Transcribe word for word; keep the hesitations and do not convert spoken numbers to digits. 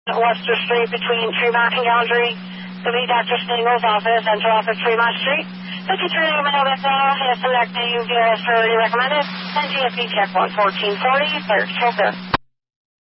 Worcester Street between Tremont and Boundary. To be Doctor Stingle's office, enter office Tremont Street. fifty-three minute withdrawal, has selecting U V S priority recommended, and G S B check one fourteen forty, third filter.